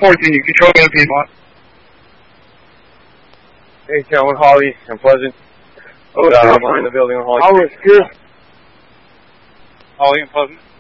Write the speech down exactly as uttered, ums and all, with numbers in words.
fourteen, you control Van Piedmont. Hey, Town with Holly and Pleasant. Oh, uh, behind the building on Holly. I was good. Holly and Pleasant.